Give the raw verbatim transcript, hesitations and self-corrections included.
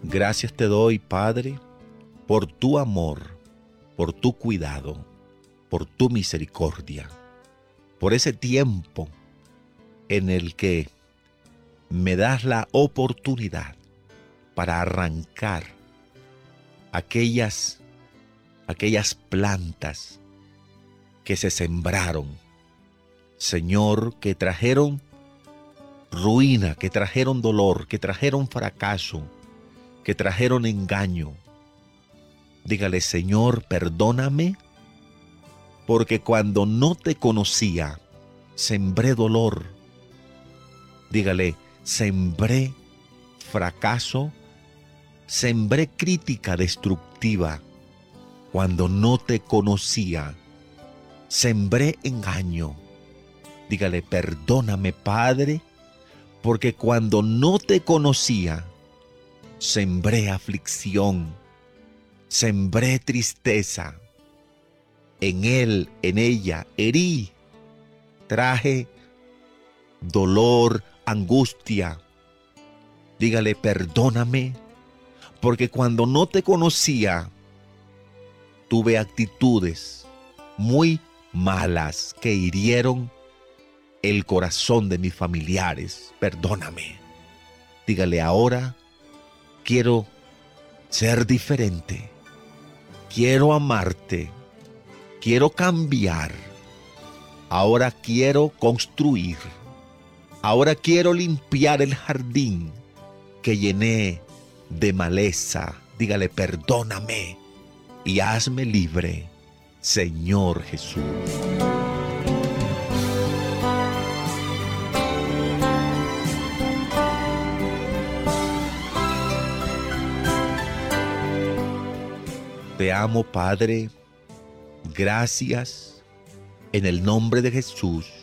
Gracias te doy, Padre, por tu amor, por tu cuidado, por tu misericordia, por ese tiempo en el que me das la oportunidad para arrancar aquellas, aquellas plantas que se sembraron, Señor, que trajeron ruina, que trajeron dolor, que trajeron fracaso, que trajeron engaño. Dígale, Señor, perdóname, porque cuando no te conocía, sembré dolor. Dígale, sembré fracaso, sembré crítica destructiva. Cuando no te conocía, sembré engaño. Dígale, perdóname, Padre, porque cuando no te conocía, sembré aflicción, sembré tristeza. En él, en ella, herí, traje dolor, angustia. Dígale, perdóname, porque cuando no te conocía, tuve actitudes muy malas que hirieron el corazón de mis familiares. Perdóname. Dígale, ahora quiero ser diferente. Quiero amarte. Quiero cambiar. Ahora quiero construir. Ahora quiero limpiar el jardín que llené de maleza. Dígale, perdóname y hazme libre, Señor Jesús. Te amo, Padre. Gracias en el nombre de Jesús.